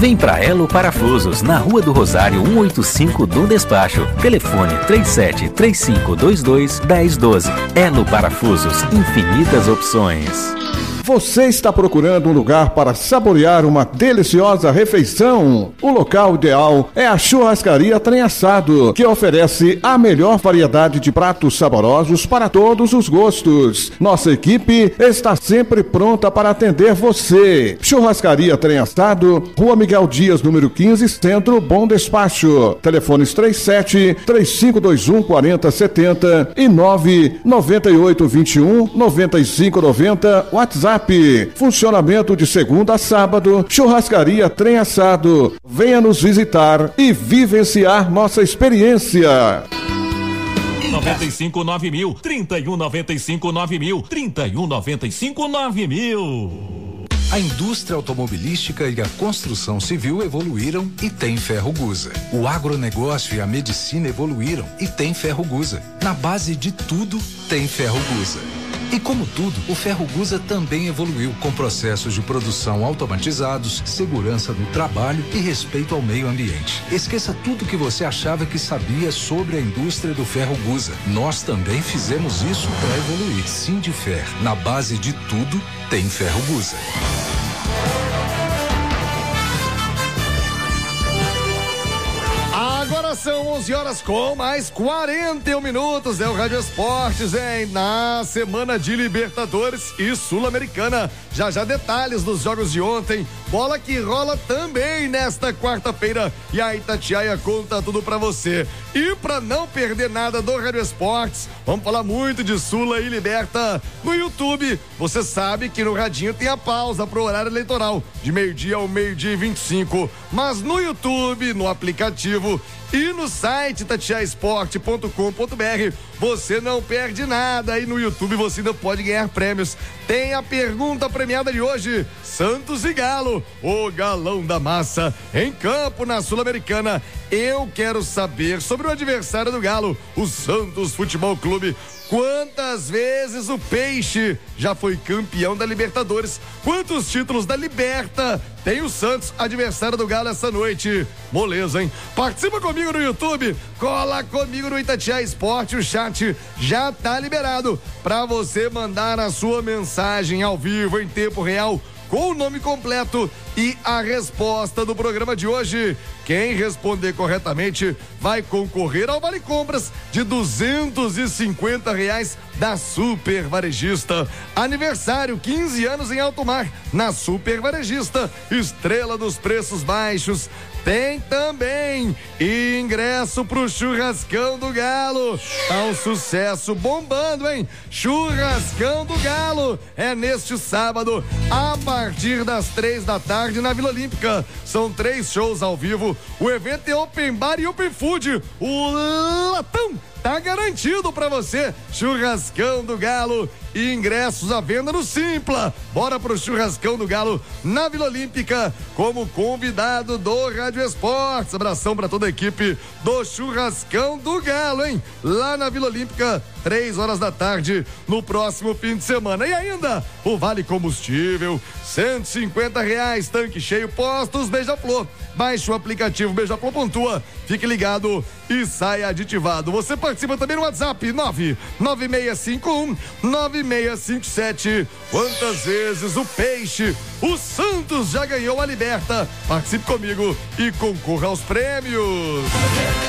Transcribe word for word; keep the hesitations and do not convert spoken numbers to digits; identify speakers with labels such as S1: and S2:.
S1: Vem pra Elo Parafusos, na Rua do Rosário cento e oitenta e cinco do Despacho. Telefone três sete três cinco dois dois um zero um dois. Elo Parafusos, infinitas opções.
S2: Você está procurando um lugar para saborear uma deliciosa refeição? O local ideal é a Churrascaria Trem Assado, que oferece a melhor variedade de pratos saborosos para todos os gostos. Nossa equipe está sempre pronta para atender você. Churrascaria Trem Assado, Rua Miguel Dias, número quinze, Centro, Bom Despacho. Telefones três sete três cinco dois um quatro zero sete zero e nove nove oito dois um nove cinco nove zero, WhatsApp. Funcionamento de segunda a sábado. Churrascaria Trem Assado. Venha nos visitar e vivenciar nossa experiência.
S3: noventa e cinco nove mil, trinta e um noventa e cinco nove mil, trinta e um noventa e cinco nove mil.
S4: A indústria automobilística e a construção civil evoluíram e tem Ferrogusa. O agronegócio e a medicina evoluíram e tem Ferrogusa. Na base de tudo, tem Ferrogusa. E como tudo, o Ferrogusa também evoluiu com processos de produção automatizados, segurança no trabalho e respeito ao meio ambiente. Esqueça tudo que você achava que sabia sobre a indústria do Ferrogusa. Nós também fizemos isso para evoluir. Sindifer, na base de tudo, tem Ferrogusa.
S5: Agora são onze horas com mais quarenta e um minutos, é o Rádio Esportes, hein? Na semana de Libertadores e Sul-Americana. Já já detalhes dos jogos de ontem, bola que rola também nesta quarta-feira e a Itatiaia conta tudo pra você. E pra não perder nada do Rádio Esportes, vamos falar muito de Sula e Liberta no YouTube. Você sabe que no radinho tem a pausa pro horário eleitoral, de meio-dia ao meio-dia e vinte e cinco, mas no YouTube, no aplicativo e no site itatiaia esporte ponto com ponto br você não perde nada e no YouTube você ainda pode ganhar prêmios. Tem a pergunta premiada de hoje: Santos e Galo, o galão da massa em campo na Sul-Americana. Eu quero saber sobre o adversário do Galo, o Santos Futebol Clube. Quantas vezes o Peixe já foi campeão da Libertadores? Quantos títulos da Liberta tem o Santos, adversário do Galo, essa noite? Moleza, hein? Participa comigo no YouTube, cola comigo no Itatiaia Esporte, o chat já tá liberado pra você mandar a sua mensagem ao vivo, em tempo real, com o nome completo e a resposta do programa de hoje. Quem responder corretamente vai concorrer ao Vale Compras de duzentos e cinquenta reais da Super Varejista. Aniversário, quinze anos em Alto Mar, na Super Varejista, estrela dos preços baixos. Tem também ingresso pro Churrascão do Galo. Tá um sucesso bombando, hein? Churrascão do Galo é neste sábado, a partir das três da tarde, na Vila Olímpica. São três shows ao vivo. O evento é Open Bar e Open Food. O latão tá garantido pra você. Churrascão do Galo e ingressos à venda no Simpla. Bora pro Churrascão do Galo na Vila Olímpica como convidado do Rádio Esportes. Abração pra toda a equipe do Churrascão do Galo, hein? Lá na Vila Olímpica, três horas da tarde, no próximo fim de semana. E ainda o Vale Combustível, cento e cinquenta reais, tanque cheio, postos Beija-Flor. Baixe o aplicativo Beija-Flor, pontua, fique ligado e saia aditivado. Você participa também no WhatsApp nove nove seis cinco um nove seis cinco sete. Quantas vezes o Peixe, o Santos já ganhou a Liberta? Participe comigo e concorra aos prêmios.